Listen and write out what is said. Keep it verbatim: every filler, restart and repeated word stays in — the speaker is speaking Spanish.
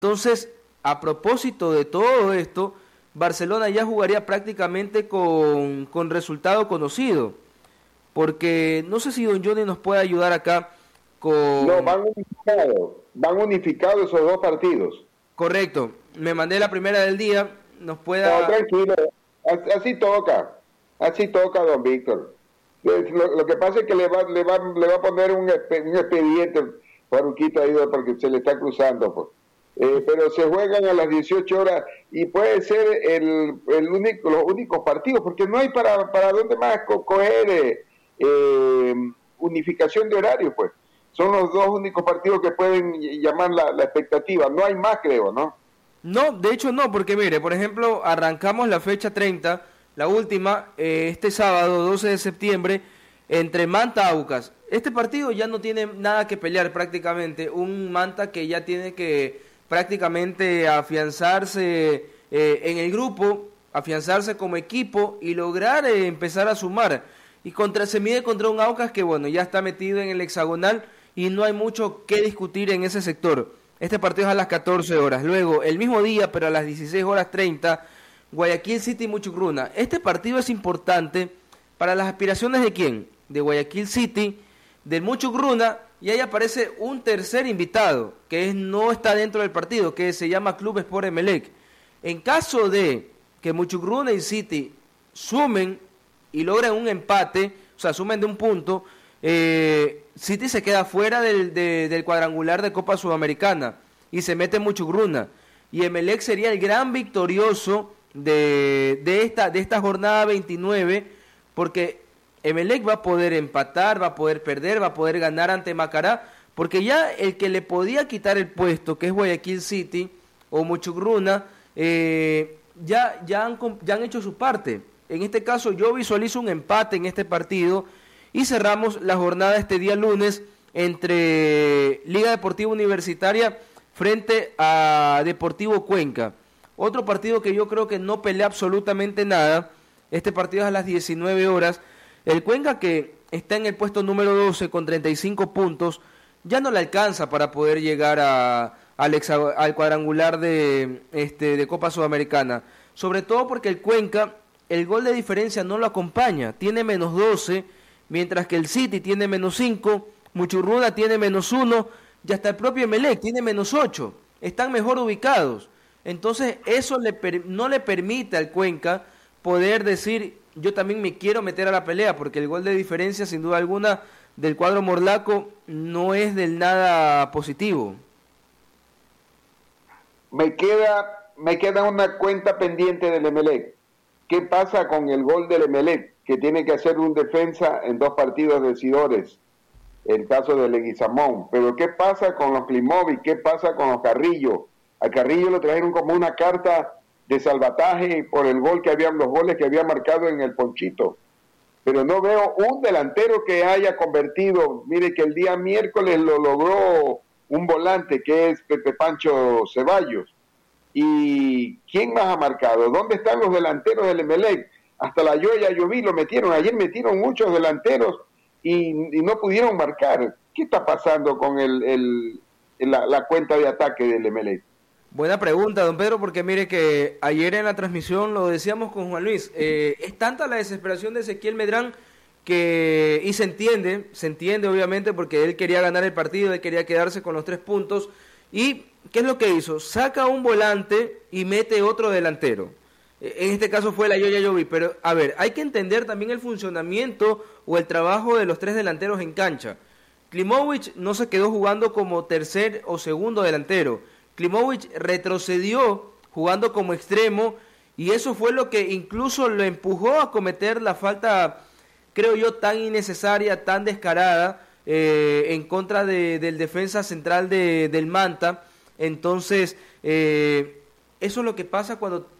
Entonces, a propósito de todo esto, Barcelona ya jugaría prácticamente con, con resultado conocido, porque no sé si Don Johnny nos puede ayudar acá No, con... van unificados, van unificados esos dos partidos. Correcto, me mandé la primera del día, nos No, pueda... tranquilo, así toca, así toca, don Víctor. Lo, lo que pasa es que le va, le va, le va a poner un, un expediente, Faruquito, ahí porque se le está cruzando, pues. Eh, pero se juegan a las dieciocho horas y puede ser el, el único, los únicos partidos, porque no hay para, para dónde más co coger eh, eh, unificación de horario, pues. Son los dos únicos partidos que pueden llamar la, la expectativa, no hay más, creo, ¿no? No, de hecho no, porque mire, por ejemplo, arrancamos la fecha treinta, la última, eh, este sábado doce de septiembre, entre Manta Aucas. Este partido ya no tiene nada que pelear prácticamente, un Manta que ya tiene que prácticamente afianzarse eh, en el grupo, afianzarse como equipo y lograr eh, empezar a sumar. Y contra se mide contra un Aucas que bueno, ya está metido en el hexagonal y no hay mucho que discutir en ese sector. Este partido es a las catorce horas. Luego, el mismo día, pero a las dieciséis horas treinta, Guayaquil City y Muchugruna. Este partido es importante para las aspiraciones de quién? De Guayaquil City, del Muchugruna, y ahí aparece un tercer invitado, que es, no está dentro del partido, que se llama Club Sport Emelec. En caso de que Muchugruna y City sumen y logran un empate, o sea, sumen de un punto, eh, City se queda fuera del, de, del cuadrangular de Copa Sudamericana y se mete Muchugruna. Y Emelec sería el gran victorioso de, de, esta, de esta jornada veintinueve, porque Emelec va a poder empatar, va a poder perder, va a poder ganar ante Macará, porque ya el que le podía quitar el puesto, que es Guayaquil City o Muchugruna, eh, ya, ya, han, ya han hecho su parte. En este caso yo visualizo un empate en este partido y cerramos la jornada este día lunes entre Liga Deportiva Universitaria frente a Deportivo Cuenca. Otro partido que yo creo que no pelea absolutamente nada. Este partido es a las diecinueve horas. El Cuenca, que está en el puesto número doce con treinta y cinco puntos, ya no le alcanza para poder llegar a, al, exa, al cuadrangular de, este, de Copa Sudamericana. Sobre todo porque el Cuenca, el gol de diferencia no lo acompaña. Tiene menos doce, mientras que el City tiene menos cinco, Muchugruna tiene menos uno, y hasta el propio Emelec tiene menos ocho. Están mejor ubicados. Entonces eso le per, no le permite al Cuenca poder decir, yo también me quiero meter a la pelea, porque el gol de diferencia, sin duda alguna, del cuadro morlaco no es del nada positivo. Me queda, me queda una cuenta pendiente del Emelec. ¿Qué pasa con el gol del Emelec, que tiene que hacer un defensa en dos partidos decidores? El caso de Leguizamón. Pero ¿qué pasa con los Klimovic? ¿Qué pasa con los Carrillo? A Carrillo lo trajeron como una carta de salvataje por el gol que habían, los goles que había marcado en el Ponchito. Pero no veo un delantero que haya convertido. Mire que el día miércoles lo logró un volante que es Pepe Pancho Ceballos. ¿Y quién más ha marcado? ¿Dónde están los delanteros del Emelec? Hasta la Yoya Lloví lo metieron. Ayer metieron muchos delanteros y, y no pudieron marcar. ¿Qué está pasando con el, el, la, la cuenta de ataque del Emelec? Buena pregunta, don Pedro, porque mire que ayer en la transmisión lo decíamos con Juan Luis, eh, es tanta la desesperación de Ezequiel Medrán que, y se entiende, se entiende obviamente porque él quería ganar el partido, él quería quedarse con los tres puntos, y ¿qué es lo que hizo? Saca un volante y mete otro delantero. En este caso fue la Yoya Lloví, pero a ver, hay que entender también el funcionamiento o el trabajo de los tres delanteros en cancha. Klimovic no se quedó jugando como tercer o segundo delantero. Klimovic retrocedió jugando como extremo y eso fue lo que incluso lo empujó a cometer la falta, creo yo, tan innecesaria, tan descarada eh, en contra de, del defensa central de, del Manta. Entonces, eh, eso es lo que pasa cuando